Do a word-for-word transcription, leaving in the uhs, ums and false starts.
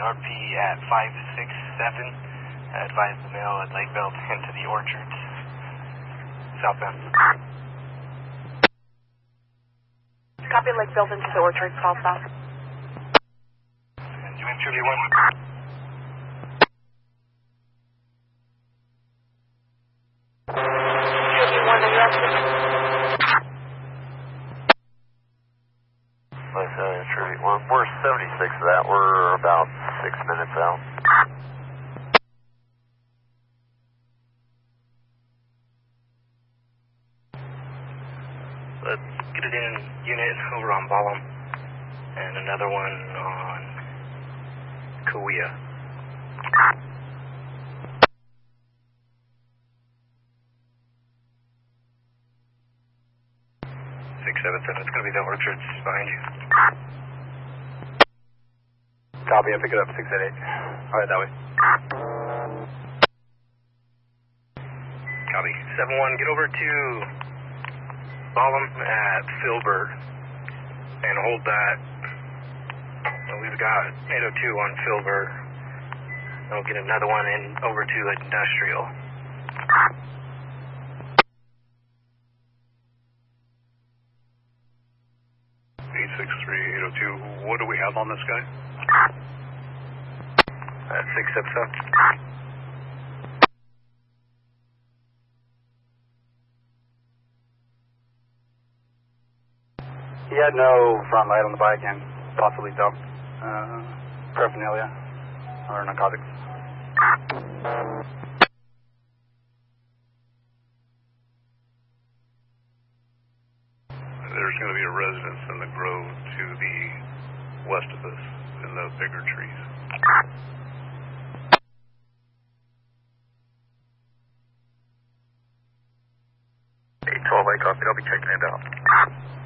R P at five six seven. Advise the male at Lake Belt into the orchards. Southbound. Copy Lake Belt into the orchards, southbound. And U N two V one. two V one, are you active? We're seventy-six of that. We're about six minutes out. Let's get it in unit over on Balam and another one on Kauai. six seven seven, it's going to be the orchards behind you. Copy, I pick it up, six eight eight. Alright, that way. Copy. seven one, get over to Balam at Filbert and hold that. Well, we've got eight oh two on Filbert. We'll get another one in over to Industrial. eight six three, eight oh two, what do we have on this guy? At six seven seven. He had no front light on the bike and possibly dope, uh, paraphernalia or narcotics. There's going to be a residence in the grove to the west of us in the bigger trees. eight twelve, I copy. I'll be checking it out.